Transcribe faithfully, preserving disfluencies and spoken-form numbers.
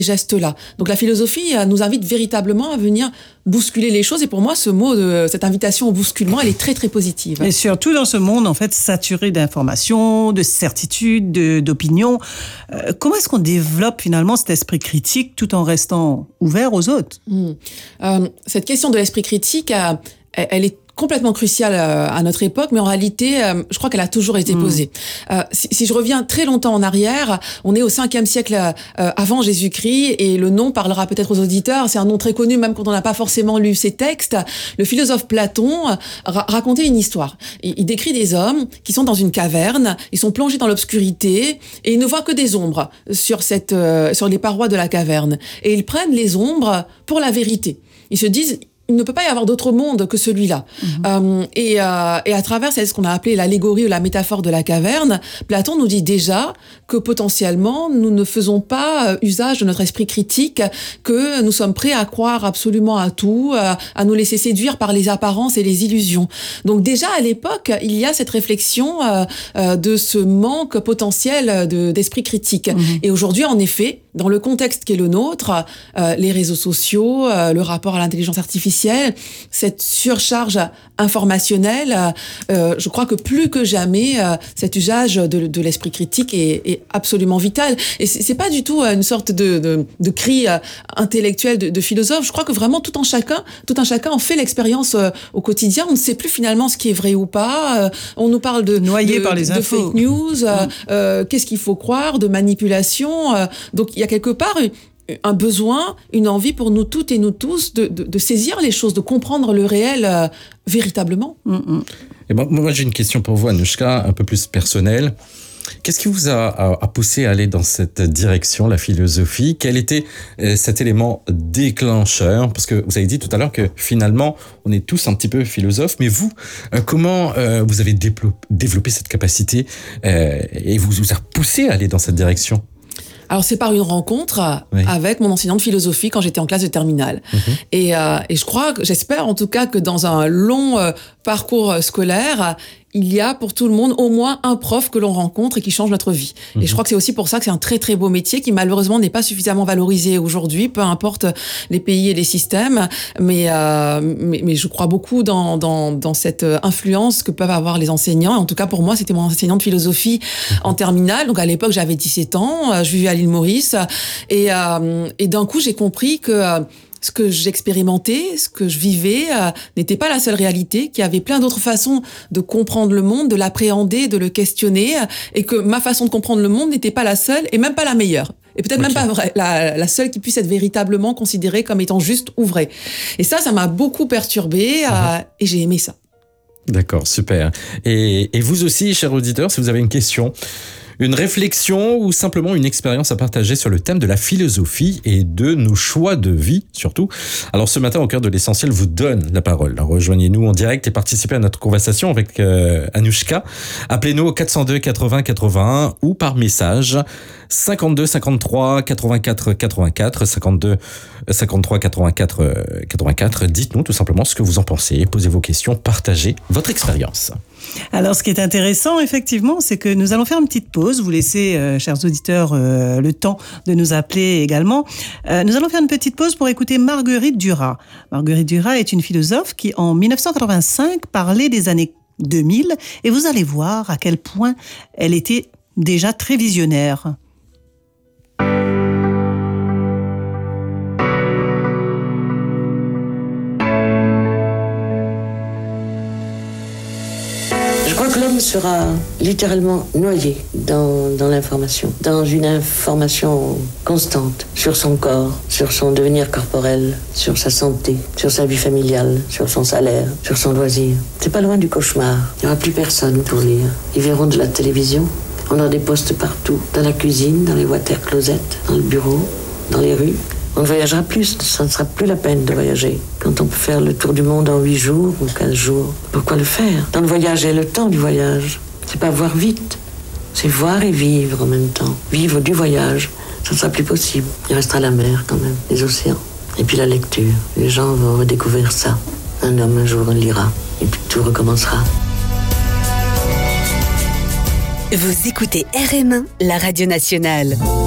gestes-là. Donc la philosophie nous invite véritablement à venir bousculer les choses. Et pour moi, ce mot, de, cette invitation au bousculement, elle est très, très positive. Et surtout dans ce monde, en fait, saturé d'informations, de certitudes, de, d'opinions. Euh, comment est-ce qu'on développe finalement cet esprit critique tout en restant ouvert aux autres ? Mmh. Euh, cette question de l'esprit critique, euh, elle est complètement cruciale à notre époque, mais en réalité, euh, je crois qu'elle a toujours été posée. Mmh. Euh, si, si je reviens très longtemps en arrière, on est au cinquième siècle euh, avant Jésus-Christ, et le nom parlera peut-être aux auditeurs, c'est un nom très connu, même quand on n'a pas forcément lu ses textes. Le philosophe Platon ra- racontait une histoire. Il, il décrit des hommes qui sont dans une caverne, ils sont plongés dans l'obscurité, et ils ne voient que des ombres sur, cette, euh, sur les parois de la caverne. Et ils prennent les ombres pour la vérité. Ils se disent... il ne peut pas y avoir d'autre monde que celui-là. Mmh. Euh, et, euh, et à travers c'est ce qu'on a appelé l'allégorie ou la métaphore de la caverne, Platon nous dit déjà que potentiellement, nous ne faisons pas usage de notre esprit critique, que nous sommes prêts à croire absolument à tout, à, à nous laisser séduire par les apparences et les illusions. Donc déjà, à l'époque, il y a cette réflexion euh, euh, de ce manque potentiel de, d'esprit critique. Mmh. Et aujourd'hui, en effet, dans le contexte qui est le nôtre, euh, les réseaux sociaux, euh, le rapport à l'intelligence artificielle, cette surcharge informationnelle, euh, je crois que plus que jamais, euh, cet usage de, de l'esprit critique est, est absolument vital. Et c'est, c'est pas du tout une sorte de, de, de cri euh, intellectuel de, de philosophe. Je crois que vraiment tout un chacun, tout un chacun en fait l'expérience euh, au quotidien. On ne sait plus finalement ce qui est vrai ou pas. Euh, on nous parle de noyé de, par les de infos. fake news. Euh, euh, qu'est-ce qu'il faut croire, de manipulation. Euh, donc il y a quelque part un besoin, une envie pour nous toutes et nous tous de, de, de saisir les choses, de comprendre le réel euh, véritablement. Mm-hmm. Et bon, moi, j'ai une question pour vous, Anouchka, un peu plus personnelle. Qu'est-ce qui vous a, a, a poussé à aller dans cette direction, la philosophie ? Quel était euh, cet élément déclencheur ? Parce que vous avez dit tout à l'heure que finalement, on est tous un petit peu philosophes, mais vous, euh, comment euh, vous avez développé, développé cette capacité euh, et vous vous a poussé à aller dans cette direction ? Alors c'est par une rencontre oui. avec mon enseignant de philosophie quand j'étais en classe de terminale. Mmh. Et, euh, et je crois, j'espère en tout cas que dans un long euh, parcours scolaire, il y a pour tout le monde au moins un prof que l'on rencontre et qui change notre vie. Mmh. Et je crois que c'est aussi pour ça que c'est un très très beau métier qui malheureusement n'est pas suffisamment valorisé aujourd'hui, peu importe les pays et les systèmes. Mais euh, mais, mais je crois beaucoup dans dans dans cette influence que peuvent avoir les enseignants. En tout cas pour moi, c'était mon enseignant de philosophie mmh. en terminale. Donc à l'époque, j'avais dix-sept ans, je vivais à l'île Maurice et euh, et d'un coup, j'ai compris que euh, ce que j'expérimentais, ce que je vivais, euh, n'était pas la seule réalité, qu'il y avait plein d'autres façons de comprendre le monde, de l'appréhender, de le questionner, et que ma façon de comprendre le monde n'était pas la seule, et même pas la meilleure. Et peut-être okay. même pas vrai, la, la seule qui puisse être véritablement considérée comme étant juste ou vraie. Et ça, ça m'a beaucoup perturbée, uh-huh. euh, et j'ai aimé ça. D'accord, super. Et, et vous aussi, chers auditeurs, si vous avez une question, une réflexion ou simplement une expérience à partager sur le thème de la philosophie et de nos choix de vie, surtout. Alors ce matin, au cœur de l'essentiel, vous donne la parole. Alors, rejoignez-nous en direct et participez à notre conversation avec euh, Anouchka. Appelez-nous au quatre cent deux quatre-vingts quatre-vingt-un ou par message cinquante-deux cinquante-trois quatre-vingt-quatre quatre-vingt-quatre cinquante-deux cinquante-trois quatre-vingt-quatre quatre-vingt-quatre. Dites-nous tout simplement ce que vous en pensez. Posez vos questions, partagez votre expérience. Alors, ce qui est intéressant, effectivement, c'est que nous allons faire une petite pause. Vous laissez, euh, chers auditeurs, euh, le temps de nous appeler également. Euh, nous allons faire une petite pause pour écouter Marguerite Duras. Marguerite Duras est une philosophe qui, en dix-neuf cent quatre-vingt-cinq, parlait des années deux mille. Et vous allez voir à quel point elle était déjà très visionnaire. L'homme sera littéralement noyé dans, dans l'information, dans une information constante sur son corps, sur son devenir corporel, sur sa santé, sur sa vie familiale, sur son salaire, sur son loisir. C'est pas loin du cauchemar. Il n'y aura plus personne pour lire. Ils verront de la télévision. On aura des postes partout, dans la cuisine, dans les water-closets, dans le bureau, dans les rues. On ne voyagera plus, ça ne sera plus la peine de voyager. Quand on peut faire le tour du monde en huit jours ou quinze jours, pourquoi le faire ? Dans le voyage et le temps du voyage, c'est pas voir vite, c'est voir et vivre en même temps. Vivre du voyage, ça ne sera plus possible. Il restera la mer quand même, les océans. Et puis la lecture, les gens vont redécouvrir ça. Un homme un jour lira, et puis tout recommencera. Vous écoutez R M un, la radio nationale.